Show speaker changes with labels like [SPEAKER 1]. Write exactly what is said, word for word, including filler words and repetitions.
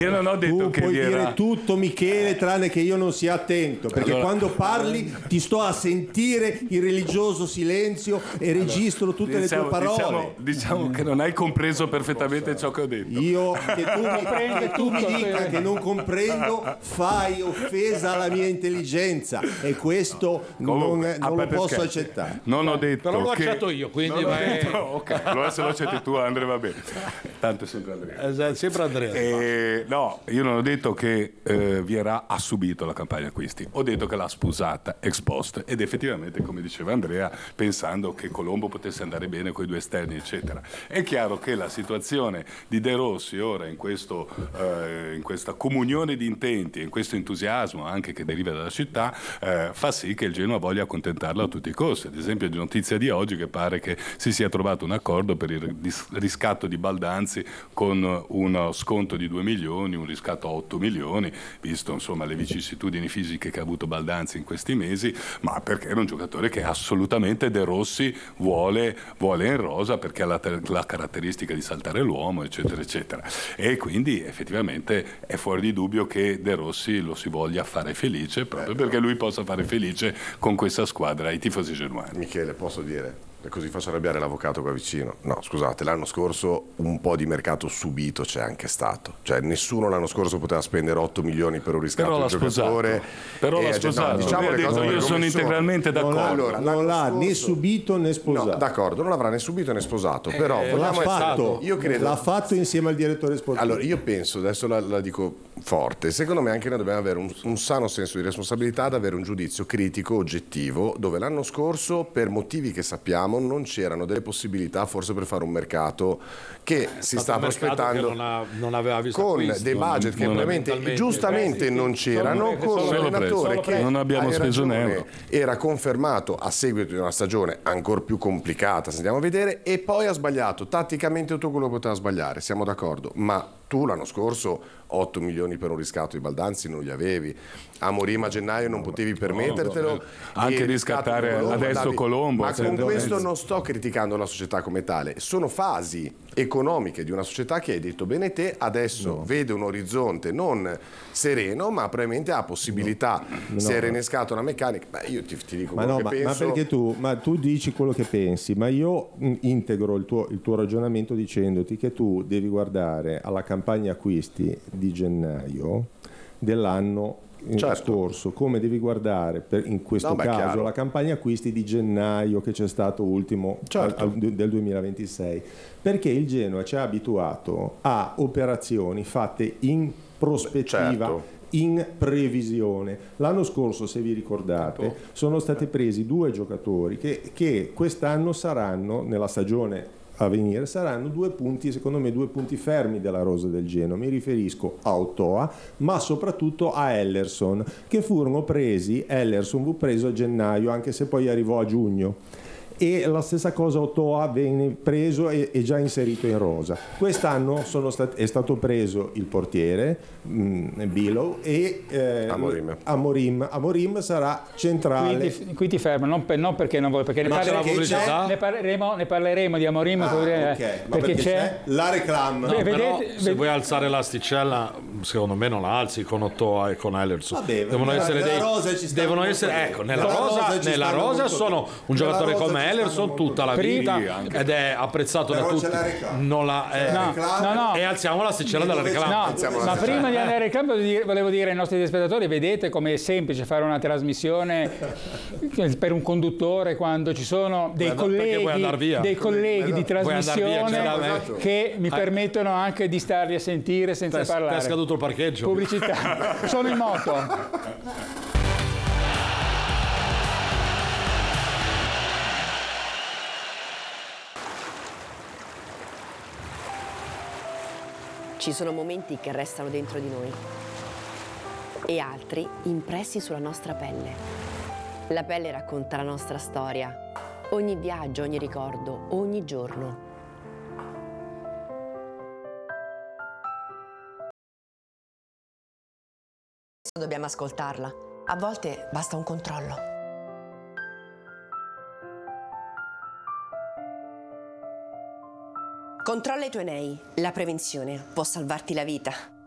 [SPEAKER 1] Io non ho detto
[SPEAKER 2] tu
[SPEAKER 1] che
[SPEAKER 2] puoi
[SPEAKER 1] vi era...
[SPEAKER 2] dire tutto, Michele, tranne che io non sia attento, perché
[SPEAKER 1] Allora...
[SPEAKER 2] quando parli ti sto a sentire il religioso silenzio e registro tutte
[SPEAKER 1] diciamo,
[SPEAKER 2] le tue parole.
[SPEAKER 1] Diciamo, diciamo che non hai compreso perfettamente ciò che ho detto.
[SPEAKER 2] Io che tu mi, che tu mi dica che non comprendo, fai offesa alla mia intelligenza e questo
[SPEAKER 1] Comunque,
[SPEAKER 2] non, non lo posso
[SPEAKER 1] scherzi.
[SPEAKER 2] accettare.
[SPEAKER 1] Non ho detto
[SPEAKER 3] Però l'ho
[SPEAKER 1] che...
[SPEAKER 3] accetto io, quindi
[SPEAKER 1] non ho
[SPEAKER 3] vai...
[SPEAKER 1] detto... Ok, allora se lo accetti tu, Andrea, va bene. Tanto è sempre Andrea.
[SPEAKER 3] Esatto, sempre Andrea.
[SPEAKER 1] Eh, no, io non ho detto che eh, Vieira ha subito la campagna acquisti, ho detto che l'ha sposata ex post ed effettivamente, come diceva Andrea, pensando che Colombo potesse andare bene con i due esterni eccetera. È chiaro che la situazione di De Rossi ora in, questo, eh, in questa comunione di intenti, in questo entusiasmo anche che deriva dalla città, eh, fa sì che il Genoa voglia accontentarlo a tutti i costi. Ad esempio è notizia di oggi che pare che si sia trovato un accordo per il riscatto di Baldanzi con uno sconto di due milioni, un riscatto a otto milioni, visto insomma le vicissitudini fisiche che ha avuto Baldanzi in questi mesi, ma perché era un giocatore che assolutamente De Rossi vuole, vuole in rosa perché ha la, la caratteristica di saltare l'uomo eccetera eccetera, e quindi effettivamente è fuori di dubbio che De Rossi lo si voglia fare felice proprio perché lui possa fare felice con questa squadra i tifosi genuani.
[SPEAKER 4] Michele, posso dire? E così faccio arrabbiare l'avvocato qua vicino. No, scusate, l'anno scorso un po' di mercato subito c'è anche stato. Cioè nessuno l'anno scorso poteva spendere otto milioni per un riscatto di giocatore.
[SPEAKER 1] Però l'ha sposato.
[SPEAKER 4] No, diciamo
[SPEAKER 1] le
[SPEAKER 4] detto,
[SPEAKER 1] io sono integralmente d'accordo.
[SPEAKER 2] Non,
[SPEAKER 4] allora,
[SPEAKER 2] non l'ha
[SPEAKER 4] scorso...
[SPEAKER 2] né subito né sposato.
[SPEAKER 4] No, d'accordo, non l'avrà né subito né sposato. Eh, però
[SPEAKER 2] l'ha
[SPEAKER 4] vogliamo
[SPEAKER 2] fatto.
[SPEAKER 4] Io credo...
[SPEAKER 2] L'ha fatto insieme al direttore sportivo.
[SPEAKER 4] Allora, io penso, adesso la, la dico forte, secondo me anche noi dobbiamo avere un, un sano senso di responsabilità ad avere un giudizio critico, oggettivo, dove l'anno scorso, per motivi che sappiamo, non c'erano delle possibilità forse per fare un mercato che si sta prospettando
[SPEAKER 3] non, ha, non aveva visto
[SPEAKER 4] con
[SPEAKER 3] acquisti,
[SPEAKER 4] dei budget che probabilmente giustamente non c'erano, con un allenatore che
[SPEAKER 1] non abbiamo speso un euro.
[SPEAKER 4] Era confermato a seguito di una stagione ancora più complicata, se andiamo a vedere, e poi ha sbagliato tatticamente tutto quello che poteva sbagliare, siamo d'accordo, ma tu l'anno scorso otto milioni per un riscatto di Baldanzi non li avevi, Amorim a gennaio non potevi permettertelo,
[SPEAKER 1] no, no, anche riscattare
[SPEAKER 4] Colombo,
[SPEAKER 1] adesso
[SPEAKER 4] andavi,
[SPEAKER 1] Colombo,
[SPEAKER 4] ma con questo non sto criticando la società come tale, sono fasi economiche di una società che hai detto bene te, adesso no. vede un orizzonte non sereno ma probabilmente ha possibilità, no. se è renescata una meccanica, beh, io ti, ti dico
[SPEAKER 2] ma
[SPEAKER 4] quello
[SPEAKER 2] no,
[SPEAKER 4] che
[SPEAKER 2] ma,
[SPEAKER 4] penso.
[SPEAKER 2] Ma perché tu, ma tu dici quello che pensi, ma io integro il tuo, il tuo ragionamento dicendoti che tu devi guardare alla campagna acquisti di gennaio dell'anno
[SPEAKER 4] certo.
[SPEAKER 2] scorso, come devi guardare per, in questo
[SPEAKER 4] no, beh,
[SPEAKER 2] caso
[SPEAKER 4] chiaro.
[SPEAKER 2] la campagna acquisti di gennaio che c'è stato ultimo
[SPEAKER 4] certo.
[SPEAKER 2] al, al, del duemilaventisei, perché il Genoa ci ha abituato a operazioni fatte in prospettiva,
[SPEAKER 4] certo.
[SPEAKER 2] in previsione. L'anno scorso, se vi ricordate, sono stati presi due giocatori che, che quest'anno saranno, nella stagione a venire, saranno due punti, secondo me due punti fermi della rosa del Genoa. Mi riferisco a Otoa ma soprattutto a Ellerson, che furono presi, Ellerson fu preso a gennaio anche se poi arrivò a giugno, e la stessa cosa Otoa venne preso e, e già inserito in rosa. Quest'anno sono stat- è stato preso il portiere mh, Bilo e eh,
[SPEAKER 4] Amorim.
[SPEAKER 2] Amorim. Amorim sarà centrale.
[SPEAKER 5] Qui, qui ti fermo, non, per, non perché non vuoi, perché ne, parleremo,
[SPEAKER 3] pubblicità?
[SPEAKER 5] ne, parleremo, ne parleremo di Amorim,
[SPEAKER 2] Ah,
[SPEAKER 5] perché,
[SPEAKER 2] okay. Ma
[SPEAKER 5] perché c'è,
[SPEAKER 2] c'è la reclam.
[SPEAKER 3] No,
[SPEAKER 5] Beh,
[SPEAKER 3] però
[SPEAKER 5] vedete-
[SPEAKER 3] se
[SPEAKER 5] ved-
[SPEAKER 3] vuoi alzare l'asticella, secondo me non la alzi con Otoa e con Ellerson.
[SPEAKER 2] Vabbè,
[SPEAKER 3] devono
[SPEAKER 2] nella-
[SPEAKER 3] essere
[SPEAKER 2] nella
[SPEAKER 3] dei
[SPEAKER 2] rosa ci stanno
[SPEAKER 3] devono
[SPEAKER 2] molto
[SPEAKER 3] essere
[SPEAKER 2] bene.
[SPEAKER 3] ecco, nella
[SPEAKER 2] Nella
[SPEAKER 3] rosa,
[SPEAKER 2] rosa ci
[SPEAKER 3] nella
[SPEAKER 2] stanno
[SPEAKER 3] rosa
[SPEAKER 2] molto
[SPEAKER 3] sono
[SPEAKER 2] bene.
[SPEAKER 3] un
[SPEAKER 2] Nella
[SPEAKER 3] giocatore
[SPEAKER 2] rosa
[SPEAKER 3] come
[SPEAKER 2] ci stanno
[SPEAKER 3] Ellerson
[SPEAKER 2] molto
[SPEAKER 3] tutta la
[SPEAKER 5] bene.
[SPEAKER 3] vita
[SPEAKER 1] Sì,
[SPEAKER 3] ed è apprezzato
[SPEAKER 2] Però
[SPEAKER 3] da
[SPEAKER 2] c'è
[SPEAKER 3] tutti.
[SPEAKER 2] la reclam.
[SPEAKER 3] Non la eh,
[SPEAKER 2] la
[SPEAKER 5] no,
[SPEAKER 2] reclam.
[SPEAKER 5] no, no.
[SPEAKER 3] E alziamo l'asticella dalla
[SPEAKER 2] Dove c'è-
[SPEAKER 3] reclama.
[SPEAKER 5] No,
[SPEAKER 4] Alziamo la
[SPEAKER 5] ma
[SPEAKER 4] asticella.
[SPEAKER 5] prima di andare al campo volevo dire- volevo dire ai nostri spettatori, vedete come è semplice fare una trasmissione per un conduttore quando ci sono dei
[SPEAKER 3] Vuoi andare- perché vuoi andare
[SPEAKER 5] colleghi,
[SPEAKER 3] via?
[SPEAKER 5] dei colleghi di
[SPEAKER 3] Vuoi andare via,
[SPEAKER 5] trasmissione
[SPEAKER 3] chiaramente.
[SPEAKER 5] che mi
[SPEAKER 3] Ah.
[SPEAKER 5] permettono anche di starli a sentire senza
[SPEAKER 3] Ti è- ti
[SPEAKER 5] parlare.
[SPEAKER 3] è scaduto il parcheggio.
[SPEAKER 5] Pubblicità. Sono in moto.
[SPEAKER 6] Ci sono momenti che restano dentro di noi e altri impressi sulla nostra pelle. La pelle racconta la nostra storia, ogni viaggio, ogni ricordo, ogni giorno. Dobbiamo ascoltarla. A volte basta un controllo. Controlla i tuoi nei. La prevenzione può salvarti la vita.